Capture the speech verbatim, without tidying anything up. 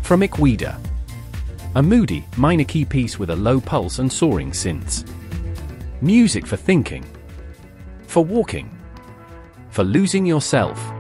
From Equida. A moody, minor key piece with a low pulse and soaring synths. Music for thinking. For walking. For losing yourself.